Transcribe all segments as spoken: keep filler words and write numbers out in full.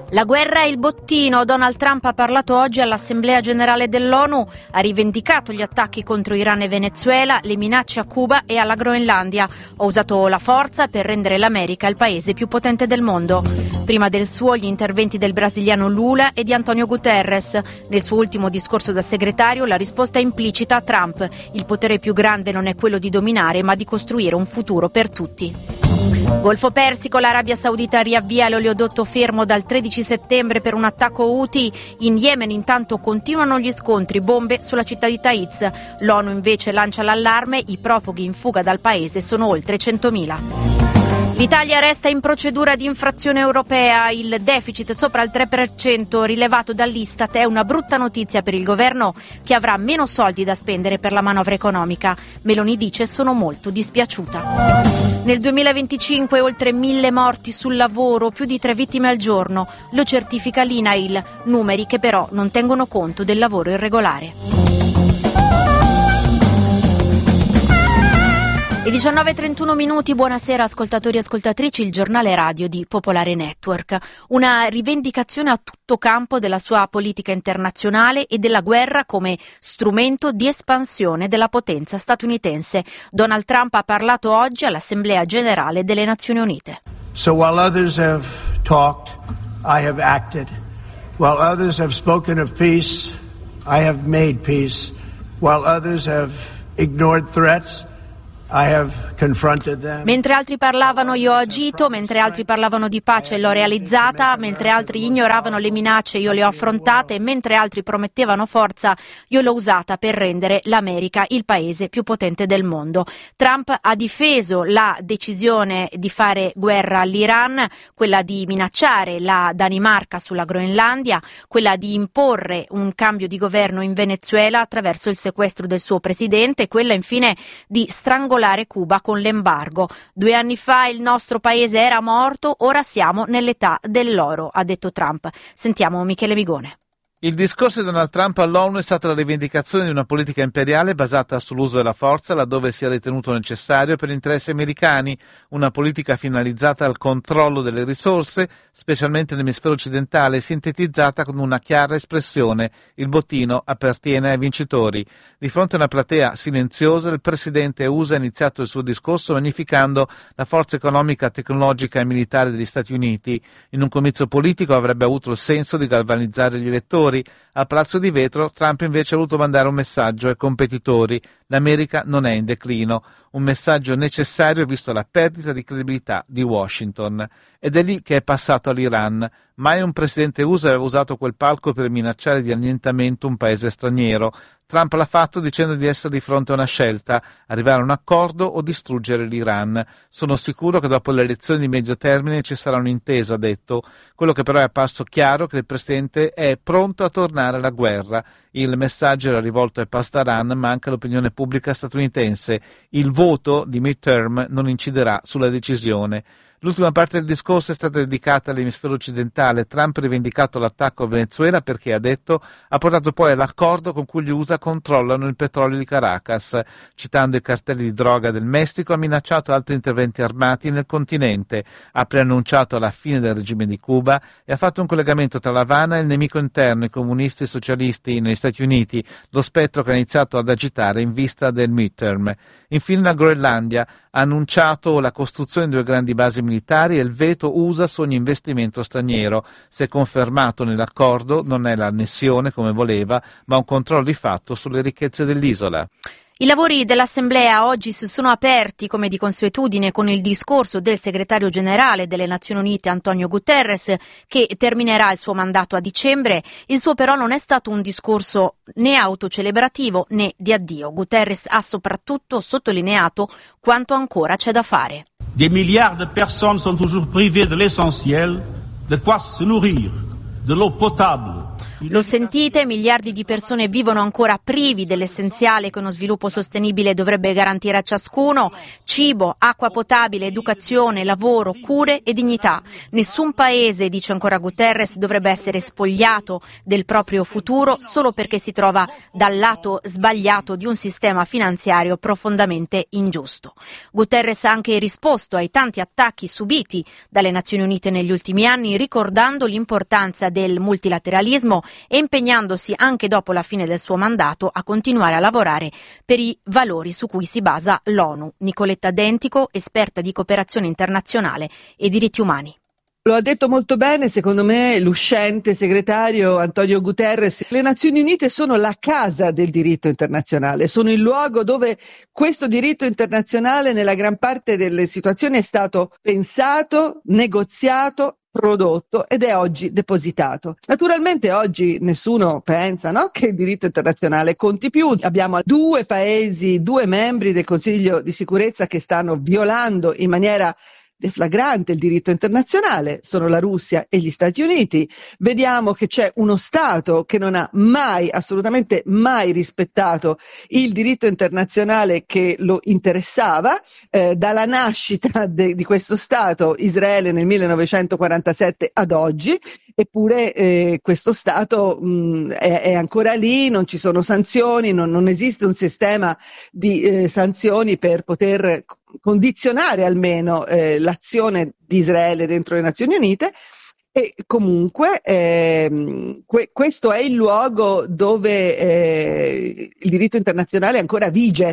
La guerra e il bottino. Donald Trump ha parlato oggi all'Assemblea Generale dell'ONU, ha rivendicato gli attacchi contro Iran e Venezuela, le minacce a Cuba e alla Groenlandia. Ho usato la forza per rendere l'America il paese più potente del mondo. Prima del suo gli interventi del brasiliano Lula e di Antonio Guterres. Nel suo ultimo discorso da segretario la risposta è implicita a Trump. Il potere più grande non è quello di dominare, ma di costruire un futuro per tutti. Golfo Persico, l'Arabia Saudita riavvia l'oleodotto fermo dal tredici settembre per un attacco Houthi. In Yemen intanto continuano gli scontri, bombe sulla città di Taiz. L'ONU invece lancia l'allarme, i profughi in fuga dal paese sono oltre centomila. L'Italia resta in procedura di infrazione europea. Il deficit sopra il tre per cento rilevato dall'Istat è una brutta notizia per il governo, che avrà meno soldi da spendere per la manovra economica. Meloni dice: sono molto dispiaciuta. Nel duemilaventicinque oltre mille morti sul lavoro, più di tre vittime al giorno. Lo certifica l'INAIL, numeri che però non tengono conto del lavoro irregolare. E diciannove e trentuno minuti, buonasera ascoltatori e ascoltatrici, il giornale radio di Popolare Network. Una rivendicazione a tutto campo della sua politica internazionale e della guerra come strumento di espansione della potenza statunitense. Donald Trump ha parlato oggi all'Assemblea Generale delle Nazioni Unite. So while others have talked, I have acted. While others have spoken of peace, I have made peace. While others have ignored threats, I have confronted them. Mentre altri parlavano io ho agito, mentre altri parlavano di pace l'ho realizzata, mentre altri ignoravano le minacce io le ho affrontate e mentre altri promettevano forza io l'ho usata per rendere l'America il paese più potente del mondo. Trump ha difeso la decisione di fare guerra all'Iran, quella di minacciare la Danimarca sulla Groenlandia, quella di imporre un cambio di governo in Venezuela attraverso il sequestro del suo presidente, quella infine di strangolare Cuba con l'embargo. Due anni fa il nostro paese era morto, ora siamo nell'età dell'oro, ha detto Trump. Sentiamo Michele Bigone. Il discorso di Donald Trump all'ONU è stata la rivendicazione di una politica imperiale basata sull'uso della forza laddove sia ritenuto necessario per interessi americani, una politica finalizzata al controllo delle risorse, specialmente nell'emisfero occidentale, sintetizzata con una chiara espressione: il bottino appartiene ai vincitori. Di fronte a una platea silenziosa, il presidente U S A ha iniziato il suo discorso magnificando la forza economica, tecnologica e militare degli Stati Uniti. In un comizio politico avrebbe avuto il senso di galvanizzare gli elettori. A Palazzo di Vetro Trump invece ha voluto mandare un messaggio ai competitori: l'America non è in declino, un messaggio necessario visto la perdita di credibilità di Washington. Ed è lì che è passato all'Iran. Mai un presidente U S A aveva usato quel palco per minacciare di annientamento un paese straniero. Trump l'ha fatto dicendo di essere di fronte a una scelta: arrivare a un accordo o distruggere l'Iran. Sono sicuro che dopo le elezioni di medio termine ci sarà un'intesa, ha detto. Quello che però è apparso chiaro è che il presidente è pronto a tornare alla guerra. Il messaggio era rivolto ai Pasdaran, ma anche all'opinione pubblica statunitense. Il voto di midterm non inciderà sulla decisione. L'ultima parte del discorso è stata dedicata all'emisfero occidentale. Trump ha rivendicato l'attacco a Venezuela perché, ha detto, ha portato poi all'accordo con cui gli U S A controllano il petrolio di Caracas. Citando i cartelli di droga del Messico, ha minacciato altri interventi armati nel continente, ha preannunciato la fine del regime di Cuba e ha fatto un collegamento tra l'Havana e il nemico interno, i comunisti e i socialisti negli Stati Uniti, lo spettro che ha iniziato ad agitare in vista del midterm. Infine la Groenlandia ha annunciato la costruzione di due grandi basi militari e il veto U S A su ogni investimento straniero. Se confermato nell'accordo, non è l'annessione come voleva, ma un controllo di fatto sulle ricchezze dell'isola. I lavori dell'Assemblea oggi si sono aperti, come di consuetudine, con il discorso del segretario generale delle Nazioni Unite Antonio Guterres, che terminerà il suo mandato a dicembre. Il suo però non è stato un discorso né autocelebrativo né di addio. Guterres ha soprattutto sottolineato quanto ancora c'è da fare. Des milliards de personnes sont toujours privées de l'essentiel, de quoi se nourrir, de l'eau potable, Lo sentite, miliardi di persone vivono ancora privi dell'essenziale che uno sviluppo sostenibile dovrebbe garantire a ciascuno: cibo, acqua potabile, educazione, lavoro, cure e dignità. Nessun paese, dice ancora Guterres, dovrebbe essere spogliato del proprio futuro solo perché si trova dal lato sbagliato di un sistema finanziario profondamente ingiusto. Guterres ha anche risposto ai tanti attacchi subiti dalle Nazioni Unite negli ultimi anni, ricordando l'importanza del multilateralismo e impegnandosi anche dopo la fine del suo mandato a continuare a lavorare per i valori su cui si basa l'ONU. Nicoletta Dentico, esperta di cooperazione internazionale e diritti umani. Lo ha detto molto bene, secondo me, l'uscente segretario Antonio Guterres. Le Nazioni Unite sono la casa del diritto internazionale, sono il luogo dove questo diritto internazionale nella gran parte delle situazioni è stato pensato, negoziato, prodotto ed è oggi depositato. Naturalmente oggi nessuno pensa, no, che il diritto internazionale conti più. Abbiamo due paesi, due membri del Consiglio di sicurezza che stanno violando in maniera deflagrante il diritto internazionale, sono la Russia e gli Stati Uniti. Vediamo che c'è uno Stato che non ha mai, assolutamente mai rispettato il diritto internazionale che lo interessava, eh, dalla nascita de, di questo Stato, Israele, nel millenovecentoquarantasette ad oggi, eppure eh, questo Stato mh, è, è ancora lì, non ci sono sanzioni, non, non esiste un sistema di eh, sanzioni per poter condizionare almeno eh, l'azione di Israele dentro le Nazioni Unite. E comunque eh, que- questo è il luogo dove eh, il diritto internazionale ancora vige.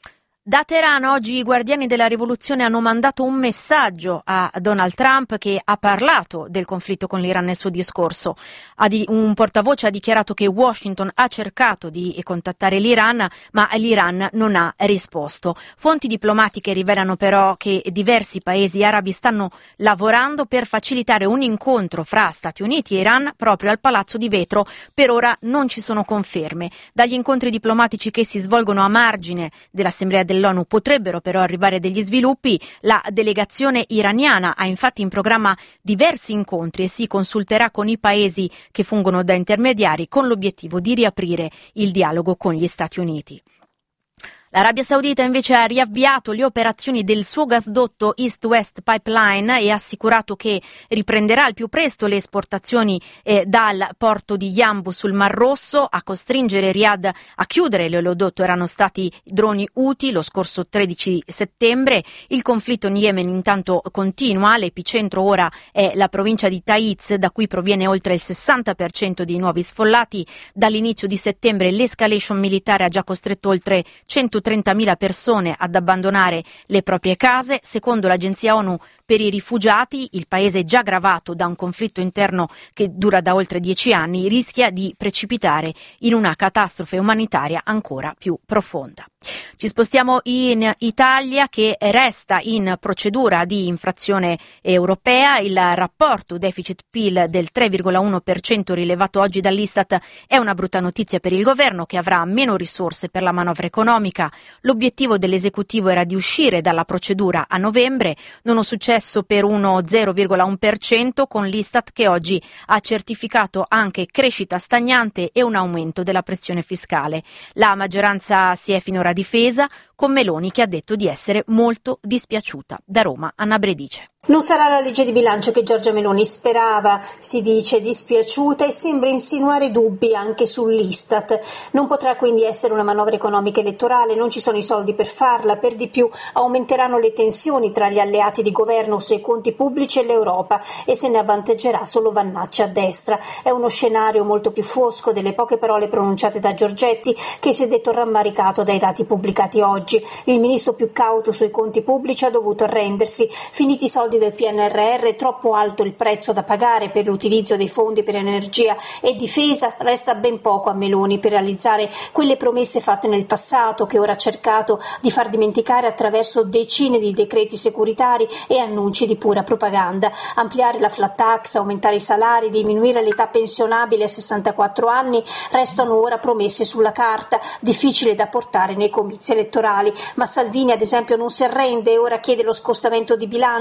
Da Teheran oggi i guardiani della rivoluzione hanno mandato un messaggio a Donald Trump, che ha parlato del conflitto con l'Iran nel suo discorso. Un portavoce ha dichiarato che Washington ha cercato di contattare l'Iran, ma l'Iran non ha risposto. Fonti diplomatiche rivelano però che diversi paesi arabi stanno lavorando per facilitare un incontro fra Stati Uniti e Iran proprio al Palazzo di Vetro. Per ora non ci sono conferme. Dagli incontri diplomatici che si svolgono a margine dell'Assemblea del dell'ONU potrebbero però arrivare degli sviluppi. La delegazione iraniana ha infatti in programma diversi incontri e si consulterà con i paesi che fungono da intermediari con l'obiettivo di riaprire il dialogo con gli Stati Uniti. L'Arabia Saudita invece ha riavviato le operazioni del suo gasdotto East-West Pipeline e ha assicurato che riprenderà al più presto le esportazioni eh, dal porto di Yanbu sul Mar Rosso. A costringere Riyadh a chiudere l'oleodotto erano stati droni Houthi lo scorso tredici settembre. Il conflitto in Yemen intanto continua, l'epicentro ora è la provincia di Taiz, da cui proviene oltre il sessanta per cento dei nuovi sfollati. Dall'inizio di settembre l'escalation militare ha già costretto oltre centotrentamila persone ad abbandonare le proprie case. Secondo l'agenzia ONU per i rifugiati, il paese già gravato da un conflitto interno che dura da oltre dieci anni rischia di precipitare in una catastrofe umanitaria ancora più profonda. Ci spostiamo in Italia, che resta in procedura di infrazione europea. Il rapporto deficit-P I L del tre virgola uno per cento rilevato oggi dall'Istat è una brutta notizia per il governo, che avrà meno risorse per la manovra economica. L'obiettivo dell'esecutivo era di uscire dalla procedura a novembre, non è successo per uno zero virgola uno per cento, con l'Istat che oggi ha certificato anche crescita stagnante e un aumento della pressione fiscale. La maggioranza si è finora difesa, con Meloni che ha detto di essere molto dispiaciuta. Da Roma, Anna Bredice. Non sarà la legge di bilancio che Giorgia Meloni sperava, si dice dispiaciuta e sembra insinuare dubbi anche sull'Istat. Non potrà quindi essere una manovra economica elettorale, non ci sono i soldi per farla, per di più aumenteranno le tensioni tra gli alleati di governo sui conti pubblici e l'Europa e se ne avvantaggerà solo Vannacci a destra. È uno scenario molto più fosco delle poche parole pronunciate da Giorgetti, che si è detto rammaricato dai dati pubblicati oggi. Il ministro più cauto sui conti pubblici ha dovuto arrendersi, finiti i soldi del P N R R, troppo alto il prezzo da pagare per l'utilizzo dei fondi per energia e difesa, resta ben poco a Meloni per realizzare quelle promesse fatte nel passato, che ora ha cercato di far dimenticare attraverso decine di decreti securitari e annunci di pura propaganda. Ampliare la flat tax, aumentare i salari, diminuire l'età pensionabile a sessantaquattro anni restano ora promesse sulla carta, difficili da portare nei comizi elettorali. Ma Salvini ad esempio non si arrende e ora chiede lo scostamento di bilancio,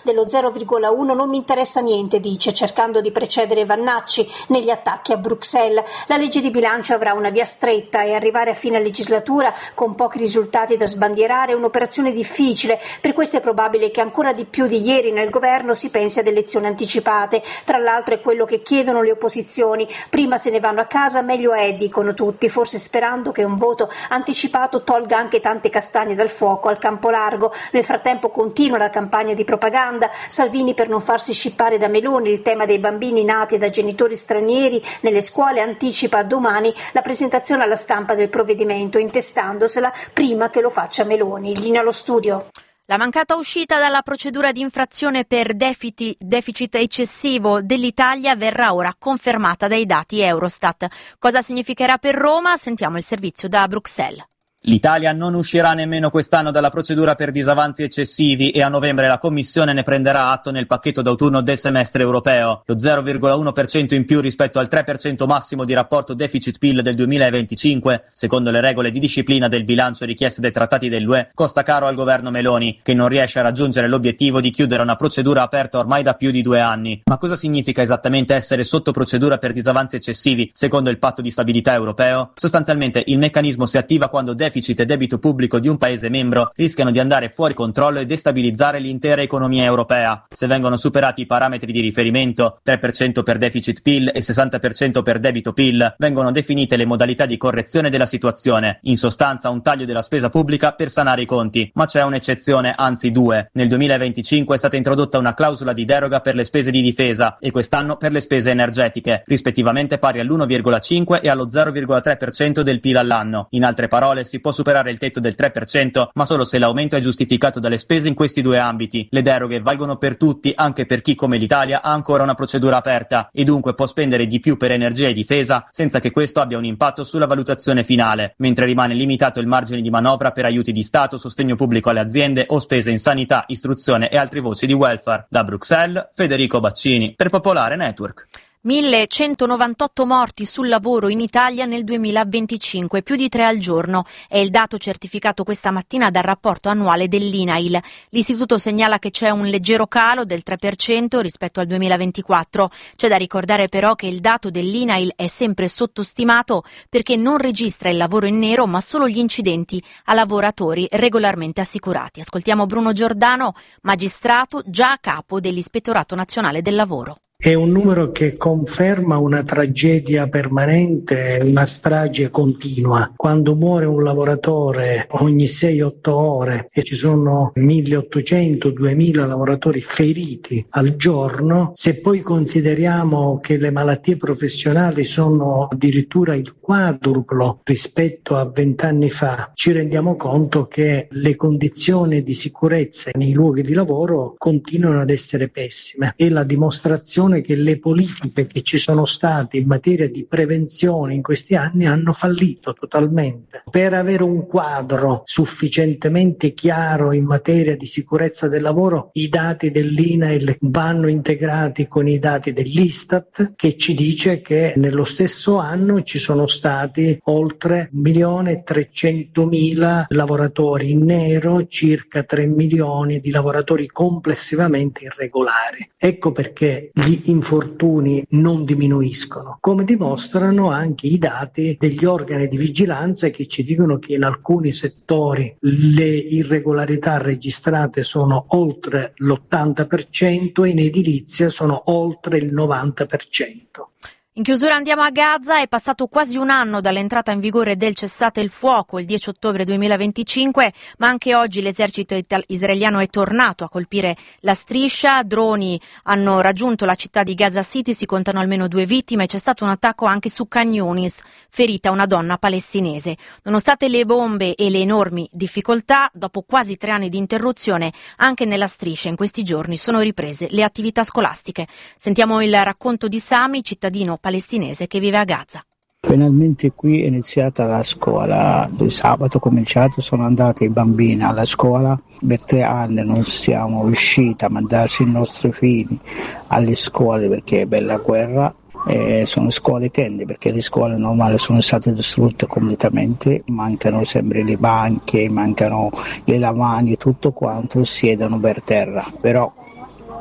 dello zero virgola uno non mi interessa niente, dice, cercando di precedere Vannacci negli attacchi a Bruxelles. La legge di bilancio avrà una via stretta e arrivare a fine legislatura con pochi risultati da sbandierare è un'operazione difficile. Per questo è probabile che ancora di più di ieri nel governo si pensi ad elezioni anticipate. Tra l'altro è quello che chiedono le opposizioni. Prima se ne vanno a casa, meglio è, dicono tutti, forse sperando che un voto anticipato tolga anche tante castagne dal fuoco al campo largo. Nel frattempo continua la campagna di propaganda. Salvini, per non farsi scippare da Meloni il tema dei bambini nati da genitori stranieri nelle scuole, anticipa domani la presentazione alla stampa del provvedimento, intestandosela prima che lo faccia Meloni. Linea allo studio. La mancata uscita dalla procedura di infrazione per deficit, deficit eccessivo dell'Italia verrà ora confermata dai dati Eurostat. Cosa significherà per Roma? Sentiamo il servizio da Bruxelles. L'Italia non uscirà nemmeno quest'anno dalla procedura per disavanzi eccessivi e a novembre la Commissione ne prenderà atto nel pacchetto d'autunno del semestre europeo. Lo zero virgola uno per cento in più rispetto al tre per cento massimo di rapporto deficit-P I L del duemilaventicinque, secondo le regole di disciplina del bilancio richieste dai trattati dell'U E, costa caro al governo Meloni, che non riesce a raggiungere l'obiettivo di chiudere una procedura aperta ormai da più di due anni. Ma cosa significa esattamente essere sotto procedura per disavanzi eccessivi, secondo il patto di stabilità europeo? Sostanzialmente il meccanismo si attiva quando deficit e debito pubblico di un paese membro rischiano di andare fuori controllo e destabilizzare l'intera economia europea. Se vengono superati i parametri di riferimento, tre per cento per deficit P I L e sessanta per cento per debito P I L, vengono definite le modalità di correzione della situazione, in sostanza un taglio della spesa pubblica per sanare i conti. Ma c'è un'eccezione, anzi due. Nel duemilaventicinque è stata introdotta una clausola di deroga per le spese di difesa e quest'anno per le spese energetiche, rispettivamente pari all'uno virgola cinque e allo zero virgola tre per cento del P I L all'anno. In altre parole, si può superare il tetto del tre per cento, ma solo se l'aumento è giustificato dalle spese in questi due ambiti. Le deroghe valgono per tutti, anche per chi come l'Italia ha ancora una procedura aperta e dunque può spendere di più per energia e difesa senza che questo abbia un impatto sulla valutazione finale, mentre rimane limitato il margine di manovra per aiuti di Stato, sostegno pubblico alle aziende o spese in sanità, istruzione e altre voci di welfare. Da Bruxelles, Federico Baccini, per Popolare Network. millecentonovantotto morti sul lavoro in Italia nel duemilaventicinque, più di tre al giorno. È il dato certificato questa mattina dal rapporto annuale dell'I N A I L. L'istituto segnala che c'è un leggero calo del tre per cento rispetto al duemilaventiquattro. C'è da ricordare però che il dato dell'I N A I L è sempre sottostimato perché non registra il lavoro in nero ma solo gli incidenti a lavoratori regolarmente assicurati. Ascoltiamo Bruno Giordano, magistrato già a capo dell'Ispettorato Nazionale del Lavoro. È un numero che conferma una tragedia permanente, una strage continua. Quando muore un lavoratore ogni sei otto ore e ci sono milleottocento duemila lavoratori feriti al giorno, se poi consideriamo che le malattie professionali sono addirittura il quadruplo rispetto a vent'anni fa, ci rendiamo conto che le condizioni di sicurezza nei luoghi di lavoro continuano ad essere pessime. È la dimostrazione che le politiche che ci sono state in materia di prevenzione in questi anni hanno fallito totalmente. Per avere un quadro sufficientemente chiaro in materia di sicurezza del lavoro, i dati dell'I N A I L vanno integrati con i dati dell'Istat, che ci dice che nello stesso anno ci sono stati oltre un milione e trecentomila lavoratori in nero, circa tre milioni di lavoratori complessivamente irregolari. Ecco perché gli infortuni non diminuiscono, come dimostrano anche i dati degli organi di vigilanza che ci dicono che in alcuni settori le irregolarità registrate sono oltre l'ottanta per cento e in edilizia sono oltre il novanta per cento. In chiusura andiamo a Gaza. È passato quasi un anno dall'entrata in vigore del cessate il fuoco il dieci ottobre duemilaventicinque, ma anche oggi l'esercito israeliano è tornato a colpire la striscia. Droni hanno raggiunto la città di Gaza City, si contano almeno due vittime e c'è stato un attacco anche su Khan Yunis, ferita una donna palestinese. Nonostante le bombe e le enormi difficoltà, dopo quasi tre anni di interruzione, anche nella striscia in questi giorni sono riprese le attività scolastiche. Sentiamo il racconto di Sami, cittadino palestinese che vive a Gaza. Finalmente qui è iniziata la scuola, il sabato è cominciato, sono andati i bambini alla scuola, per tre anni non siamo riusciti a mandarci i nostri figli alle scuole perché è bella guerra. Eh, sono scuole tende perché le scuole normali sono state distrutte completamente, mancano sempre le banche, mancano le lavagne, tutto quanto, siedono per terra, però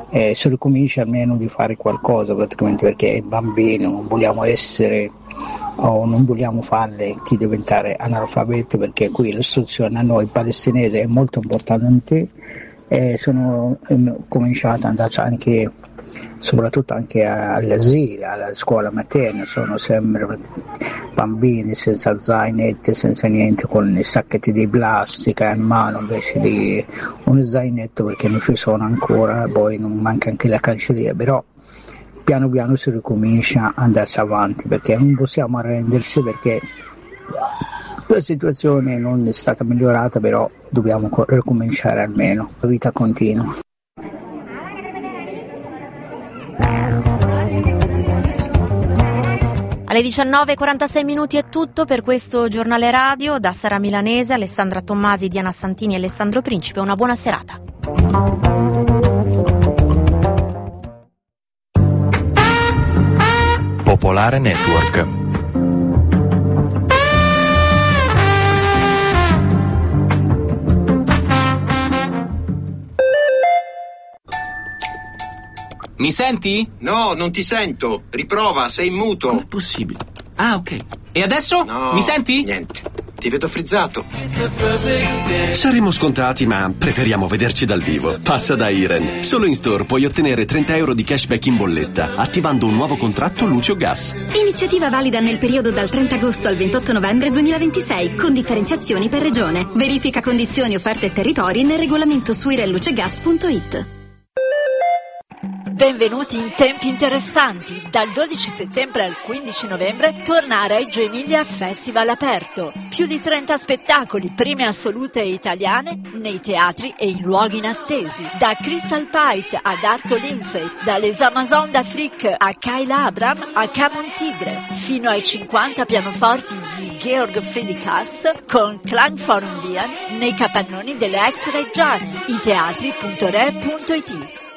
eh, si ricomincia almeno di fare qualcosa praticamente, perché i bambini non vogliamo essere o non vogliamo farle chi diventare analfabeto, perché qui l'istruzione a noi palestinesi è molto importante e sono cominciato ad andare anche soprattutto anche all'asilo, alla scuola materna, sono sempre bambini senza zainette, senza niente, con i sacchetti di plastica in mano invece di un zainetto, perché non ci sono ancora, poi non manca anche la cancelleria, però piano piano si ricomincia ad andarsi avanti, perché non possiamo arrendersi, perché la situazione non è stata migliorata, però dobbiamo ricominciare almeno, la vita continua. Alle diciannove e quarantasei minuti è tutto per questo giornale radio. Da Sara Milanese, Alessandra Tommasi, Diana Santini e Alessandro Principe, una buona serata. Popolare Network. Mi senti? No, non ti sento. Riprova, sei in muto. Com'è possibile? Ah, ok. E adesso? No, mi senti? Niente. Ti vedo frizzato. Saremo scontati, ma preferiamo vederci dal vivo. Passa da Iren. Solo in store puoi ottenere trenta euro di cashback in bolletta attivando un nuovo contratto Lucio Gas. Iniziativa valida nel periodo dal trenta agosto al ventotto novembre duemilaventisei, con differenziazioni per regione. Verifica condizioni, offerte e territori nel regolamento su irenlucegas punto it. Benvenuti in tempi interessanti. Dal dodici settembre al quindici novembre torna a Reggio Emilia Festival aperto. Più di trenta spettacoli, prime assolute italiane, nei teatri e in luoghi inattesi. Da Crystal Pite ad Arto Lindsay, dalle Amazon d'Afrique a Kyle Abram a Camon Tigre, fino ai cinquanta pianoforti di Georg Friedrich Haas con Klangforum Wien nei capannoni delle ex Reggiane. i teatri punto re punto it.